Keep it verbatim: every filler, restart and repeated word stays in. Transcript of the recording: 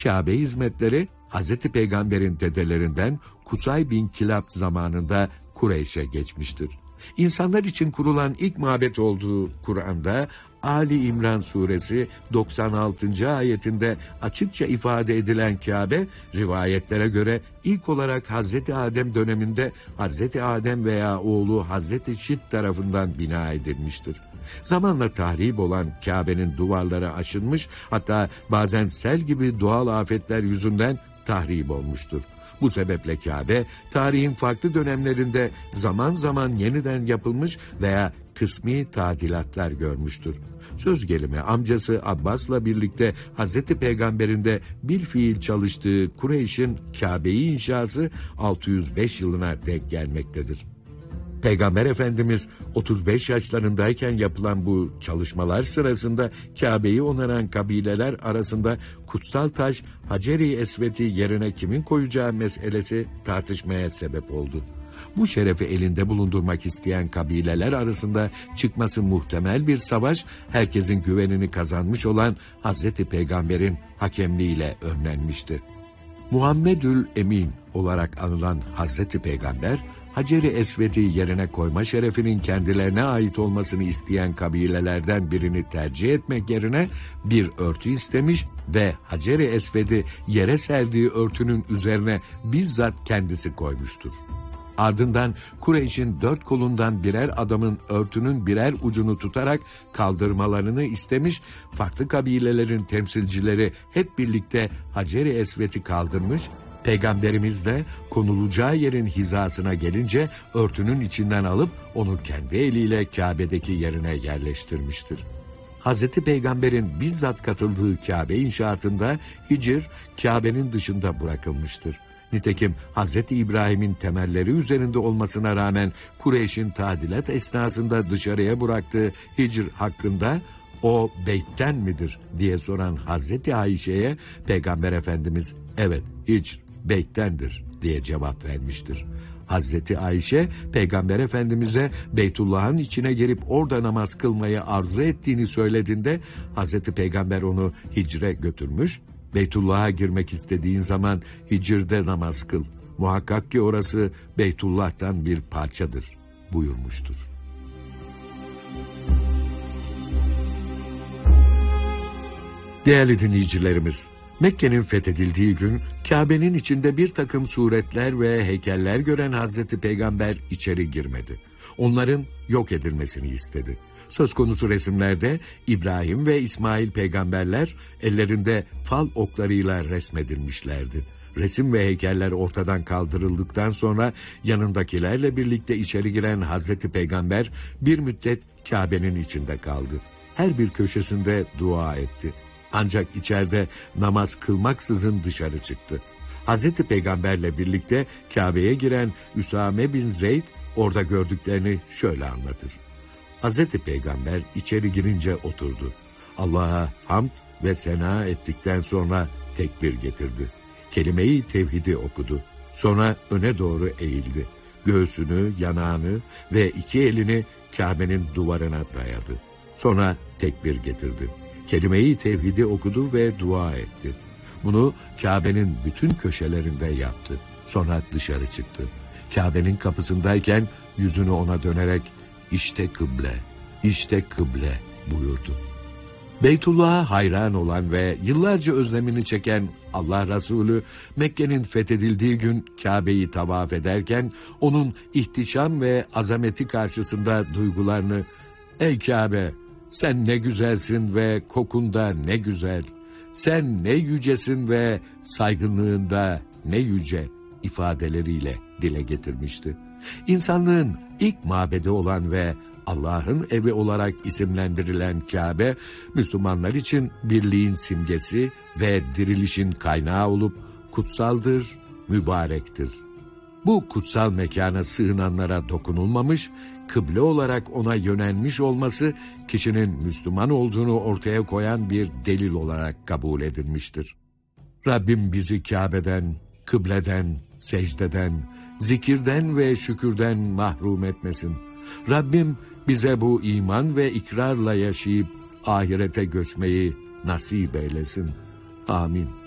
Kabe hizmetleri Hazreti Peygamber'in dedelerinden Kusay bin Kilab zamanında Kureyş'e geçmiştir. İnsanlar için kurulan ilk mabet olduğu Kur'an'da Ali İmran suresi doksan altıncı ayetinde açıkça ifade edilen Kabe, rivayetlere göre ilk olarak Hazreti Adem döneminde Hazreti Adem veya oğlu Hazreti Şit tarafından bina edilmiştir. Zamanla tahrip olan Kabe'nin duvarları aşınmış, hatta bazen sel gibi doğal afetler yüzünden tahrip olmuştur. Bu sebeple Kabe, tarihin farklı dönemlerinde zaman zaman yeniden yapılmış veya kısmi tadilatlar görmüştür. Söz gelimi amcası Abbas'la birlikte Hazreti Peygamber'in de bilfiil çalıştığı Kureyş'in Kabe'yi inşası altı yüz beş yılına denk gelmektedir. Peygamber Efendimiz otuz beş yaşlarındayken yapılan bu çalışmalar sırasında Kabe'yi onaran kabileler arasında kutsal taş Hacer-i Esved'i yerine kimin koyacağı meselesi tartışmaya sebep oldu. Bu şerefi elinde bulundurmak isteyen kabileler arasında çıkması muhtemel bir savaş, herkesin güvenini kazanmış olan Hazreti Peygamber'in hakemliğiyle önlenmişti. Muhammedül Emin olarak anılan Hazreti Peygamber, Hacer-i Esved'i yerine koyma şerefinin kendilerine ait olmasını isteyen kabilelerden birini tercih etmek yerine bir örtü istemiş ve Hacer-i Esved'i yere serdiği örtünün üzerine bizzat kendisi koymuştur. Ardından Kureyş'in dört kolundan birer adamın örtünün birer ucunu tutarak kaldırmalarını istemiş, farklı kabilelerin temsilcileri hep birlikte Hacer-i Esved'i kaldırmış, Peygamberimiz de konulacağı yerin hizasına gelince örtünün içinden alıp onu kendi eliyle Kabe'deki yerine yerleştirmiştir. Hazreti Peygamber'in bizzat katıldığı Kabe inşaatında Hicr, Kabe'nin dışında bırakılmıştır. Nitekim Hazreti İbrahim'in temelleri üzerinde olmasına rağmen Kureyş'in tadilat esnasında dışarıya bıraktığı Hicr hakkında "O beytten midir?" diye soran Hazreti Ayşe'ye Peygamber Efendimiz "Evet, Hicr beyttendir" diye cevap vermiştir. Hazreti Ayşe, Peygamber Efendimiz'e Beytullah'ın içine girip orada namaz kılmayı arzu ettiğini söylediğinde Hazreti Peygamber onu Hicr'e götürmüş, Beytullah'a girmek istediğin zaman Hicr'de namaz kıl, muhakkak ki orası Beytullah'tan bir parçadır buyurmuştur. Değerli dinleyicilerimiz, Mekke'nin fethedildiği gün Kabe'nin içinde bir takım suretler ve heykeller gören Hazreti Peygamber içeri girmedi. Onların yok edilmesini istedi. Söz konusu resimlerde İbrahim ve İsmail peygamberler ellerinde fal oklarıyla resmedilmişlerdi. Resim ve heykeller ortadan kaldırıldıktan sonra yanındakilerle birlikte içeri giren Hazreti Peygamber bir müddet Kabe'nin içinde kaldı. Her bir köşesinde dua etti. Ancak içeride namaz kılmaksızın dışarı çıktı. Hazreti Peygamberle birlikte Kabe'ye giren Üsame bin Zeyd orada gördüklerini şöyle anlatır. Hazreti Peygamber içeri girince oturdu. Allah'a hamd ve sena ettikten sonra tekbir getirdi. Kelime-i tevhidi okudu. Sonra öne doğru eğildi. Göğsünü, yanağını ve iki elini Kabe'nin duvarına dayadı. Sonra tekbir getirdi. Kelime-i tevhidi okudu ve dua etti. Bunu Kabe'nin bütün köşelerinde yaptı. Sonra dışarı çıktı. Kabe'nin kapısındayken yüzünü ona dönerek "İşte kıble, işte kıble" buyurdu. Beytullah'a hayran olan ve yıllarca özlemini çeken Allah Resulü Mekke'nin fethedildiği gün Kabe'yi tavaf ederken onun ihtişam ve azameti karşısında duygularını "Ey Kabe, sen ne güzelsin ve kokunda ne güzel, sen ne yücesin ve saygınlığında ne yüce" ifadeleriyle dile getirmişti. İnsanlığın ilk mabedi olan ve Allah'ın evi olarak isimlendirilen Kabe, Müslümanlar için birliğin simgesi ve dirilişin kaynağı olup kutsaldır, mübarektir. Bu kutsal mekana sığınanlara dokunulmamış, kıble olarak ona yönelmiş olması kişinin Müslüman olduğunu ortaya koyan bir delil olarak kabul edilmiştir. Rabbim bizi Kabe'den, kıbleden, secdeden, zikirden ve şükürden mahrum etmesin. Rabbim bize bu iman ve ikrarla yaşayıp ahirete göçmeyi nasip eylesin. Amin.